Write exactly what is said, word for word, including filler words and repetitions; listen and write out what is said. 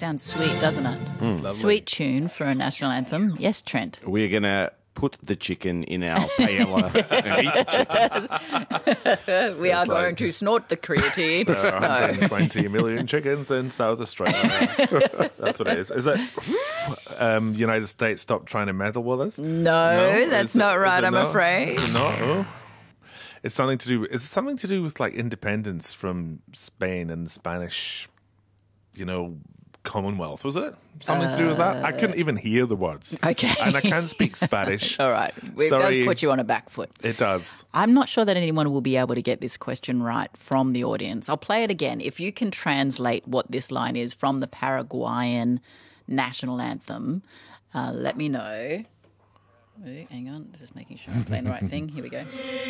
sounds sweet, doesn't it? Mm. Sweet tune for a national anthem. Yes, Trent. We're going to put the chicken in our paella and eat the chicken. We are like- going to snort the creatine. There are one hundred twenty million chickens in South Australia. That's what it is. Is it um, United States stop trying to meddle with us? No, that's Is it- not is right, it I'm not? afraid. Is it not? Oh. It's something to do. Is it something to do with like independence from Spain and the Spanish, you know, Commonwealth? Was it something to do with that? I couldn't even hear the words. Okay. and I can't speak Spanish. All right. It Sorry. does put you on a back foot. It does. I'm not sure that anyone will be able to get this question right from the audience. I'll play it again. If you can translate what this line is from the Paraguayan national anthem, uh, let me know. Ooh, hang on, just making sure I'm playing the right thing. Here we go.